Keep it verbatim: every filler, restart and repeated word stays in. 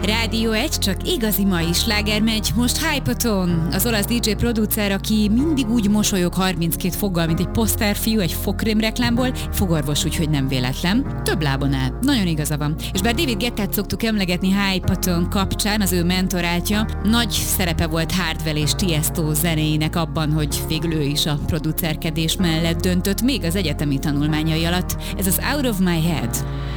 Rádió egy, csak igazi mai sláger megy. Most Hypaton, az olasz dé dzsé producer, aki mindig úgy mosolyog harminckét foggal, mint egy poszterfiú egy fogkrém reklámból, fogorvos, úgyhogy nem véletlen. Több lábon áll. Nagyon igaza van. És bár David Guettát szoktuk emlegetni Hypaton kapcsán, az ő mentorátja, nagy szerepe volt Hardwell és Tiesto zenéinek abban, hogy végül ő is a producerkedés mellett döntött még az egyetemi tanulmányai alatt. Ez az Out of My Head.